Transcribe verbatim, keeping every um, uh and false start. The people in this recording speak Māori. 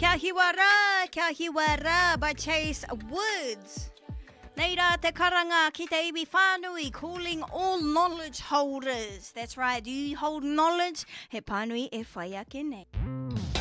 Kia hiwara, kia hiwara by Chase Woods. Nei rā te karanga ki te iwi whānui, calling all knowledge holders. That's right, do you hold knowledge? He pānui e whai ake nei.